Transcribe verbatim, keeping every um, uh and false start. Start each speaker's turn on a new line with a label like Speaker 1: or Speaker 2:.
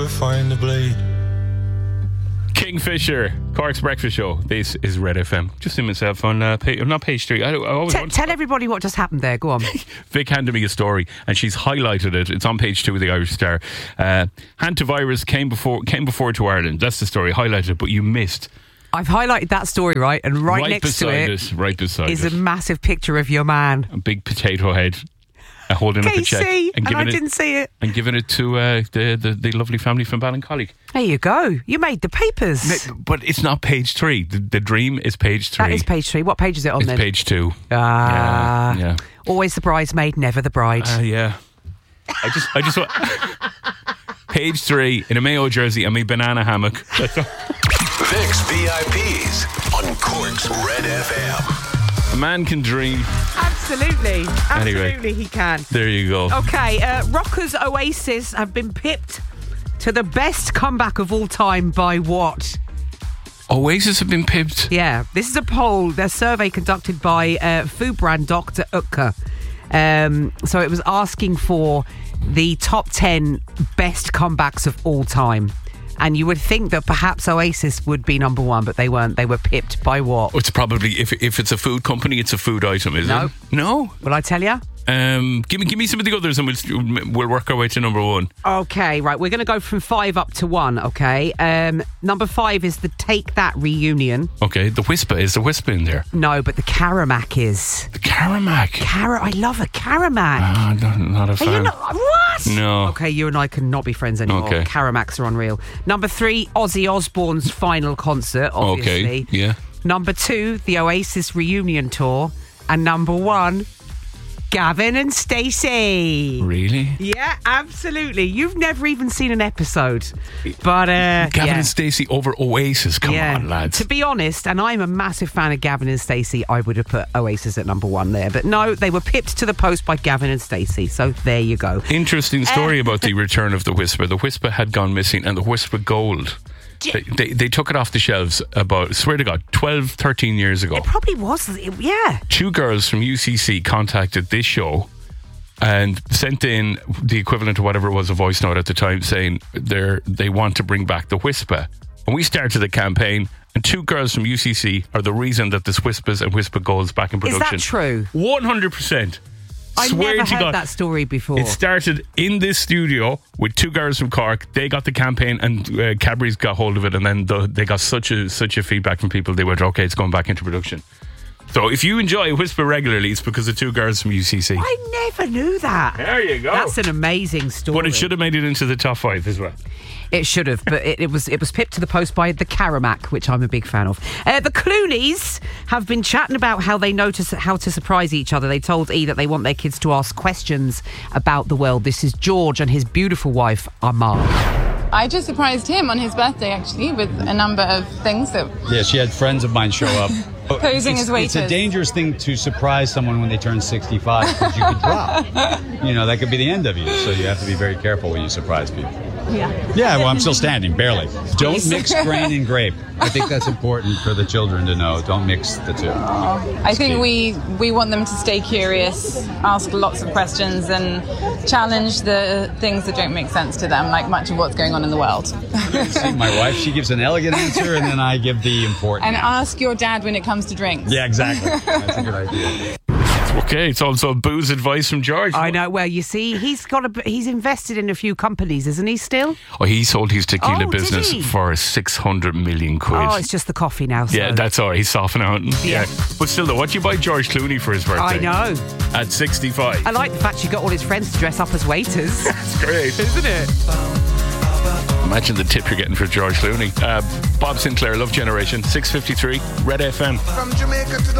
Speaker 1: never find the blade.
Speaker 2: Kingfisher, Cork's Breakfast Show. This is Red F M. Just in myself on uh, page, not page three. I, I always
Speaker 3: T-
Speaker 2: want
Speaker 3: tell everybody what just happened there. Go on.
Speaker 2: Vic handed me a story, and she's highlighted it. It's on page two of the Irish Star. Uh, hantavirus came before came before to Ireland. That's the story. Highlighted it, but you missed.
Speaker 3: I've highlighted that story, right? And right,
Speaker 2: right
Speaker 3: next to
Speaker 2: beside
Speaker 3: it,
Speaker 2: it, right beside
Speaker 3: is
Speaker 2: it,
Speaker 3: a massive picture of your man.
Speaker 2: a big potato head. Uh, holding up a check
Speaker 3: Casey, and,
Speaker 2: giving
Speaker 3: I
Speaker 2: it,
Speaker 3: didn't see it.
Speaker 2: and giving it to uh, the, the the lovely family from Ballincollig.
Speaker 3: There you go. You made the papers.
Speaker 2: But it's not page three. The, the dream is page three.
Speaker 3: That is page three. What page is it on
Speaker 2: It's
Speaker 3: then?
Speaker 2: page two.
Speaker 3: Ah,
Speaker 2: yeah, yeah.
Speaker 3: Always the bridesmaid, never the bride.
Speaker 2: Uh, yeah. I just, I just want page three in a Mayo jersey and me banana hammock. That's all.
Speaker 4: Vic's V I Ps on Cork's Red F M.
Speaker 2: A man can dream.
Speaker 3: Absolutely. Absolutely,
Speaker 2: Anyway.
Speaker 3: he can.
Speaker 2: There you go.
Speaker 3: Okay, uh, rockers Oasis have been pipped to the best comeback of all time by what?
Speaker 2: Oasis have been pipped.
Speaker 3: Yeah, this is a poll, a survey conducted by uh, food brand Doctor Utker. Um, so it was asking for the top ten best comebacks of all time. And you would think that perhaps Oasis would be number one, but they weren't. They were pipped by what?
Speaker 2: It's probably, if if it's a food company, it's a food item, is
Speaker 3: No.
Speaker 2: it? No.
Speaker 3: Will I tell you?
Speaker 2: Um, give me give me some of the others and we'll, we'll work our way to number one.
Speaker 3: Okay, right. We're going to go from five up to one, okay? Um, number five is the Take That reunion.
Speaker 2: Okay, the Whisper. Is the Whisper in there?
Speaker 3: No, but the Caramac is.
Speaker 2: The Caramac.
Speaker 3: Cara, I love a Caramac.
Speaker 2: Ah, not, not a
Speaker 3: Are
Speaker 2: fan.
Speaker 3: you not, what?
Speaker 2: No.
Speaker 3: Okay, you and I cannot be friends anymore.
Speaker 2: Okay.
Speaker 3: Caramacs are unreal. Number three, Ozzy Osbourne's final concert, obviously.
Speaker 2: Okay, yeah.
Speaker 3: Number two, the Oasis reunion tour. And number one, Gavin and Stacey.
Speaker 2: Really?
Speaker 3: Yeah, absolutely. You've never even seen an episode. But, uh...
Speaker 2: Gavin
Speaker 3: yeah.
Speaker 2: and Stacey over Oasis. Come
Speaker 3: Yeah.
Speaker 2: on, lads.
Speaker 3: To be honest, and I'm a massive fan of Gavin and Stacey, I would have put Oasis at number one there. But no, they were pipped to the post by Gavin and Stacey. So there you go.
Speaker 2: Interesting story about the return of the Whisper. The Whisper had gone missing, and the Whisper Gold. They, they, they took it off the shelves about, swear to God, twelve, thirteen years ago.
Speaker 3: It probably was, yeah.
Speaker 2: Two girls from U C C contacted this show and sent in the equivalent of whatever it was, a voice note at the time, saying they're, they want to bring back the Whisper. And we started the campaign, and two girls from U C C are the reason that this Whispers and Whisper Gold's back in production.
Speaker 3: Is that true?
Speaker 2: one hundred percent.
Speaker 3: I
Speaker 2: Swear
Speaker 3: never
Speaker 2: to
Speaker 3: heard
Speaker 2: God.
Speaker 3: that story before.
Speaker 2: It started in this studio with two girls from Cork. They got the campaign, and uh, Cadbury's got hold of it, and then the, they got such a such a feedback from people. They went, okay, it's going back into production. So if you enjoy Whisper regularly, it's because of two girls from U C C.
Speaker 3: I never knew that.
Speaker 2: There you go.
Speaker 3: That's an amazing story.
Speaker 2: But it should have made it into the top five as well.
Speaker 3: It should have, but it, it was it was pipped to the post by the Caramac, which I'm a big fan of. Uh, the Clooneys have been chatting about how they notice how to surprise each other. They told E that they want their kids to ask questions about the world. This is George and his beautiful wife, Amar.
Speaker 5: I just surprised him on his birthday, actually, with a number of things that...
Speaker 6: Yeah, she had friends of mine show up.
Speaker 5: Posing
Speaker 6: it's,
Speaker 5: as waiters.
Speaker 6: It's a dangerous thing to surprise someone when they turn sixty-five because you could drop. You know, that could be the end of you. So you have to be very careful when you surprise people.
Speaker 5: Yeah.
Speaker 6: Yeah, well, I'm still standing, barely. Don't mix grain and grape. I think that's important for the children to know. Don't mix the two.
Speaker 5: Oh, I think we, we want them to stay curious, ask lots of questions, and challenge the things that don't make sense to them, like much of what's going on in the world.
Speaker 6: See, my wife, she gives an elegant answer, and then I give the important
Speaker 5: And
Speaker 6: answer.
Speaker 5: ask your dad when it comes to drinks.
Speaker 6: Yeah, exactly. That's a good idea.
Speaker 2: Okay, it's also booze advice from George.
Speaker 3: I know. Well, you see, he's got a he's invested in a few companies, isn't he? Still?
Speaker 2: Oh, he sold his tequila
Speaker 3: Oh, did
Speaker 2: business
Speaker 3: he?
Speaker 2: for six hundred million quid.
Speaker 3: Oh, it's just the coffee now. So.
Speaker 2: Yeah, that's all right. He's softening out. Yeah.
Speaker 3: Yeah.
Speaker 2: But still, though, what do you buy George Clooney for his birthday?
Speaker 3: I know.
Speaker 2: At sixty-five.
Speaker 3: I like the fact you got all his friends to dress up as waiters.
Speaker 2: That's great.
Speaker 3: Isn't it?
Speaker 2: Imagine the tip you're getting for George Clooney. Uh, Bob Sinclair, Love Generation, six fifty-three, Red F M.
Speaker 7: From Jamaica to the